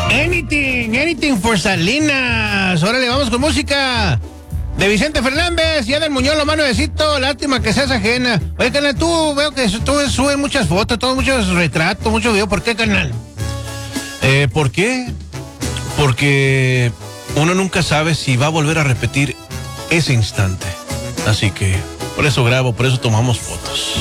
Anything for Salinas. Órale, vamos con música de Vicente Fernández y Adel Muñoz, lo más nuevecito, lástima que seas ajena. Oye, carnal, tú veo que tú subes muchas fotos, todos muchos retratos, muchos videos. ¿Por qué, carnal? ¿Por qué? Porque uno nunca sabe si va a volver a repetir ese instante. Así que por eso grabo, por eso tomamos fotos.